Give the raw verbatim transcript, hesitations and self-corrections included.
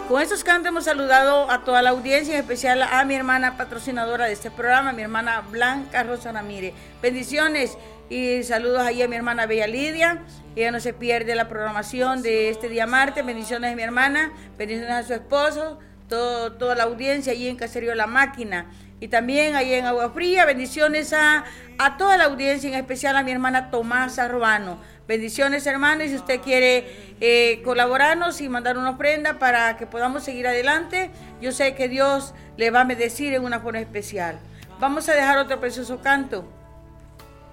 Con estos cantos hemos saludado a toda la audiencia, en especial a mi hermana patrocinadora de este programa, mi hermana Blanca Rosa Ramírez. Bendiciones y saludos ahí a mi hermana Bella Lidia. Ella no se pierde la programación de este día martes. Bendiciones a mi hermana, bendiciones a su esposo, todo, toda la audiencia allí en Caserío La Máquina. Y también ahí en Agua Fría, bendiciones a, a toda la audiencia, en especial a mi hermana Tomasa Robano. Bendiciones, hermanos, y si usted quiere eh, colaborarnos y mandar una ofrenda para que podamos seguir adelante, yo sé que Dios le va a bendecir en una forma especial. Vamos a dejar otro precioso canto.